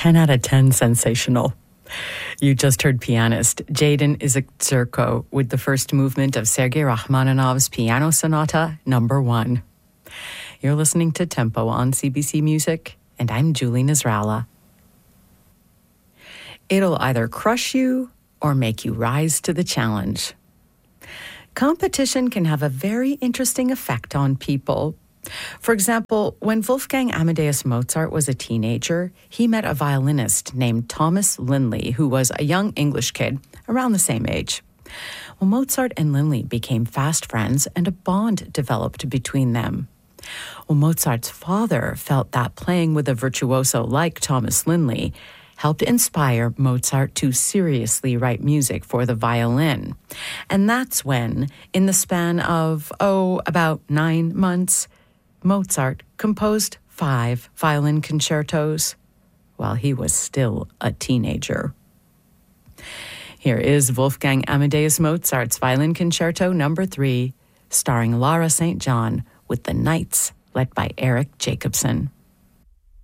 10 out of 10 sensational. You just heard pianist Jaden Isaac-Zerko with the first movement of Sergei Rachmaninoff's Piano Sonata No. 1. You're listening to Tempo on CBC Music, and I'm Julie Nasrallah. It'll either crush you or make you rise to the challenge. Competition can have a very interesting effect on people. For example, when Wolfgang Amadeus Mozart was a teenager, he met a violinist named Thomas Linley, who was a young English kid around the same age. Well, Mozart and Linley became fast friends, and a bond developed between them. Well, Mozart's father felt that playing with a virtuoso like Thomas Linley helped inspire Mozart to seriously write music for the violin. And that's when, in the span of, about 9 months, Mozart composed 5 violin concertos while he was still a teenager. Here is Wolfgang Amadeus Mozart's Violin Concerto No. 3, starring Lara St. John with the Knights, led by Eric Jacobson.